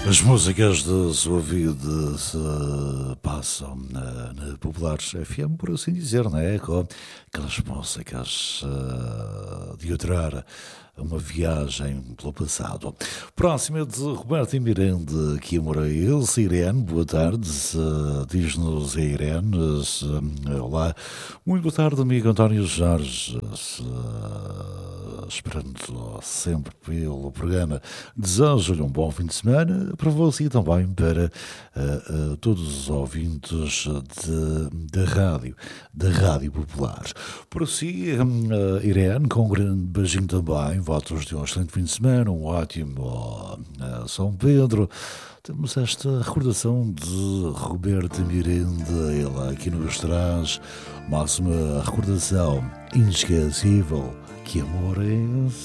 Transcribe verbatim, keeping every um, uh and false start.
As músicas de sua vida se passam na, na Populares F M, por assim dizer, não é? Com aquelas músicas uh, de outrora, uma viagem pelo passado. Próxima de Roberto e Miranda, que amor é esse? Irene, boa tarde, uh, diz-nos a Irene. Uh, olá, muito boa tarde, amigo António Jorge. Uh, esperando sempre pelo programa, desejo-lhe um bom fim de semana para você e também para uh, uh, todos os ouvintes da rádio, da Rádio Popular. Por si, uh, Irene, com um grande beijinho também, votos de um excelente fim de semana, um ótimo uh, São Pedro. Temos esta recordação de Roberto Miranda, ele aqui nos traz mais uma recordação inesquecível. Que amor é esse?